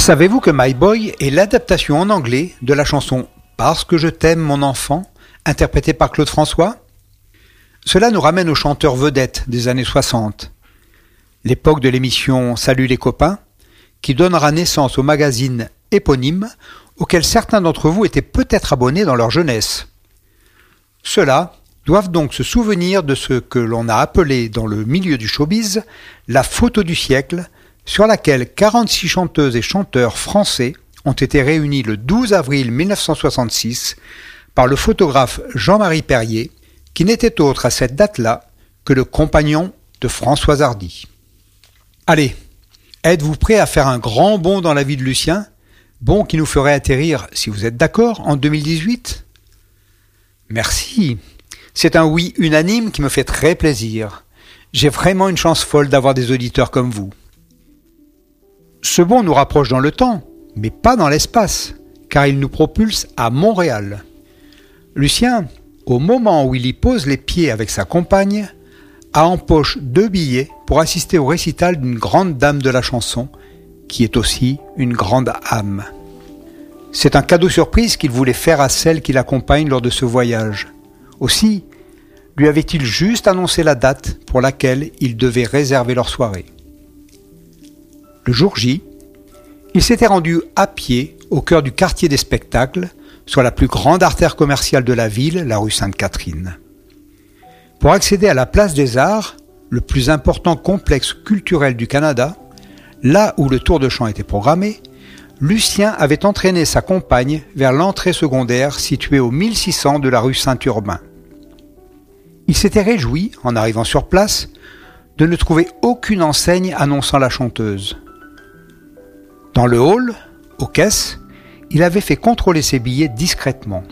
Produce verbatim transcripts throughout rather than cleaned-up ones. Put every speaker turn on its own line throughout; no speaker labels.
Savez-vous que My Boy est l'adaptation en anglais de la chanson « Parce que je t'aime mon enfant » interprétée par Claude François? Cela nous ramène aux chanteurs vedettes des années soixante, l'époque de l'émission « Salut les copains » qui donnera naissance au magazine éponyme auquel certains d'entre vous étaient peut-être abonnés dans leur jeunesse. Ceux-là doivent donc se souvenir de ce que l'on a appelé dans le milieu du showbiz la photo du siècle, sur laquelle quarante-six chanteuses et chanteurs français ont été réunis le douze avril mille neuf cent soixante-six par le photographe Jean-Marie Perrier, qui n'était autre à cette date-là que le compagnon de Françoise Hardy. Allez, êtes-vous prêts à faire un grand bond dans la vie de Lucien, bond qui nous ferait atterrir, si vous êtes d'accord, en deux mille dix-huit? Merci, c'est un oui unanime qui me fait très plaisir. J'ai vraiment une chance folle d'avoir des auditeurs comme vous. Ce bond nous rapproche dans le temps, mais pas dans l'espace, car il nous propulse à Montréal. Lucien, au moment où il y pose les pieds avec sa compagne, a en poche deux billets pour assister au récital d'une grande dame de la chanson, qui est aussi une grande âme. C'est un cadeau surprise qu'il voulait faire à celle qui l'accompagne lors de ce voyage. Aussi, lui avait-il juste annoncé la date pour laquelle il devait réserver leur soirée. Le jour J, il s'était rendu à pied au cœur du quartier des spectacles, sur la plus grande artère commerciale de la ville, la rue Sainte-Catherine. Pour accéder à la place des Arts, le plus important complexe culturel du Canada, là où le tour de chant était programmé, Lucien avait entraîné sa compagne vers l'entrée secondaire située au mille six cents de la rue Saint-Urbain. Il s'était réjoui, en arrivant sur place, de ne trouver aucune enseigne annonçant la chanteuse. Dans le hall, aux caisses, il avait fait contrôler ses billets discrètement.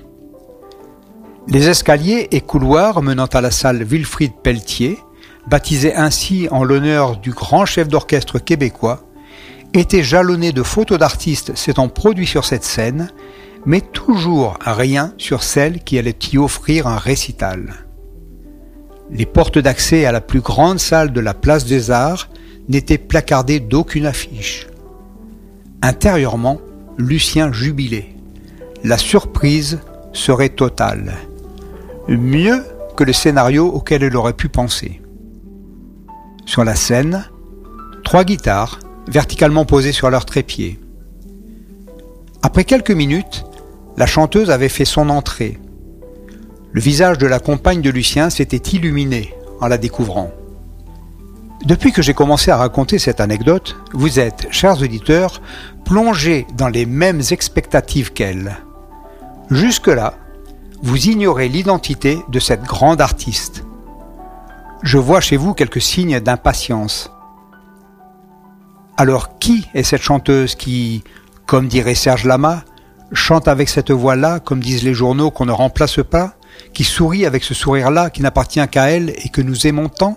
Les escaliers et couloirs menant à la salle Wilfrid Pelletier, baptisée ainsi en l'honneur du grand chef d'orchestre québécois, étaient jalonnés de photos d'artistes s'étant produits sur cette scène, mais toujours rien sur celle qui allait y offrir un récital. Les portes d'accès à la plus grande salle de la Place des Arts n'étaient placardées d'aucune affiche. Intérieurement, Lucien jubilait. La surprise serait totale. Mieux que le scénario auquel il aurait pu penser. Sur la scène, trois guitares, verticalement posées sur leur trépied. Après quelques minutes, la chanteuse avait fait son entrée. Le visage de la compagne de Lucien s'était illuminé en la découvrant. Depuis que j'ai commencé à raconter cette anecdote, vous êtes, chers auditeurs, plongés dans les mêmes expectatives qu'elle. Jusque-là, vous ignorez l'identité de cette grande artiste. Je vois chez vous quelques signes d'impatience. Alors, qui est cette chanteuse qui, comme dirait Serge Lama, chante avec cette voix-là, comme disent les journaux, qu'on ne remplace pas, qui sourit avec ce sourire-là qui n'appartient qu'à elle et que nous aimons tant?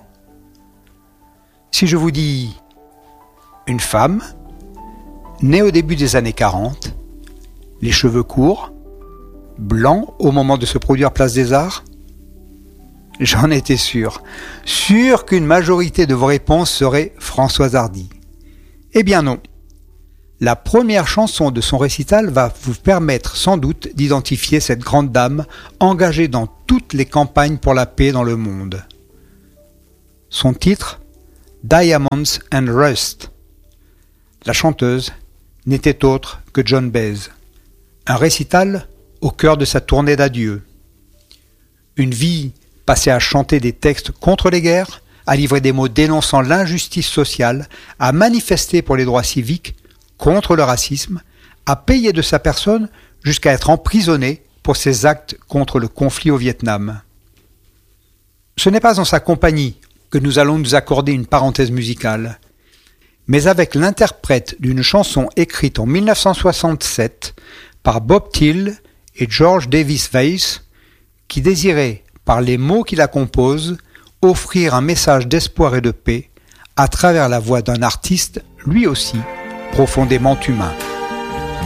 Si je vous dis une femme, née au début des années quarante, les cheveux courts, blancs au moment de se produire Place des Arts, j'en étais sûr, sûr qu'une majorité de vos réponses serait Françoise Hardy. Eh bien non. La première chanson de son récital va vous permettre sans doute d'identifier cette grande dame engagée dans toutes les campagnes pour la paix dans le monde. Son titre, Diamonds and Rust. La chanteuse n'était autre que Joan Baez. Un récital au cœur de sa tournée d'adieu. Une vie passée à chanter des textes contre les guerres, à livrer des mots dénonçant l'injustice sociale, à manifester pour les droits civiques, contre le racisme, à payer de sa personne jusqu'à être emprisonné pour ses actes contre le conflit au Vietnam. Ce n'est pas en sa compagnie que nous allons nous accorder une parenthèse musicale, mais avec l'interprète d'une chanson écrite en mille neuf cent soixante-sept par Bob Thiele et George Davis Weiss, qui désirait, par les mots qui la composent, offrir un message d'espoir et de paix à travers la voix d'un artiste, lui aussi, profondément humain.